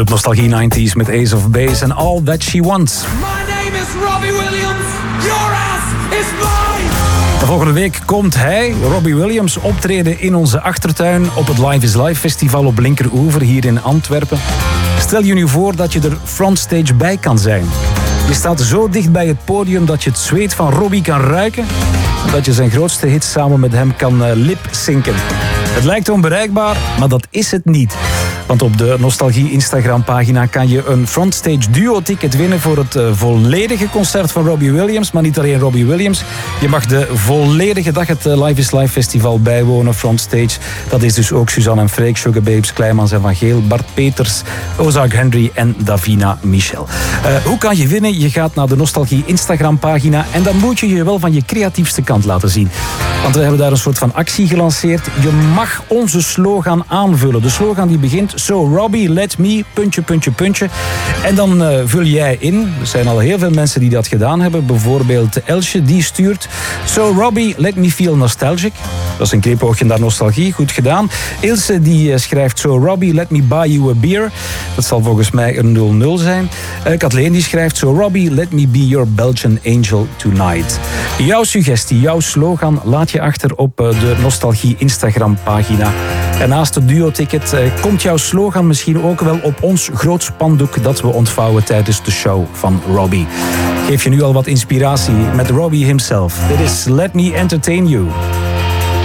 Club Nostalgie 90s met Ace of Base en All That She Wants. My name is Robbie Williams. Your ass is mine. De volgende week komt hij, Robbie Williams, optreden in onze achtertuin op het Live is Live festival op Linkeroever hier in Antwerpen. Stel je nu voor dat je er frontstage bij kan zijn. Je staat zo dicht bij het podium dat je het zweet van Robbie kan ruiken en dat je zijn grootste hits samen met hem kan lip-synken. Het lijkt onbereikbaar, maar dat is het niet. Want op de Nostalgie Instagram-pagina kan je een frontstage duo-ticket winnen voor het volledige concert van Robbie Williams. Maar niet alleen Robbie Williams. Je mag de volledige dag het Live is Live festival bijwonen, frontstage. Dat is dus ook Suzanne en Freek, Sugar Babes, Kleimans en Van Geel, Bart Peters, Ozark Henry en Davina Michel. Hoe kan je winnen? Je gaat naar de Nostalgie Instagram-pagina en dan moet je je wel van je creatiefste kant laten zien. Want we hebben daar een soort van actie gelanceerd. Je mag onze slogan aanvullen. De slogan die begint: So Robbie, let me, ... En dan vul jij in. Er zijn al heel veel mensen die dat gedaan hebben. Bijvoorbeeld Elsje, die stuurt: So Robbie, let me feel nostalgic. Dat is een knipoogje naar nostalgie, goed gedaan. Ilse die schrijft: So Robbie, let me buy you a beer. Dat zal volgens mij een 0-0 zijn. Kathleen die schrijft: So Robbie, let me be your Belgian angel tonight. Jouw suggestie, jouw slogan laat je achter op de Nostalgie Instagram pagina. En naast het duo-ticket komt jouw slogan misschien ook wel op ons groot spandoek dat we ontvouwen tijdens de show van Robbie. Geef je nu al wat inspiratie met Robbie himself. Dit is Let Me Entertain You.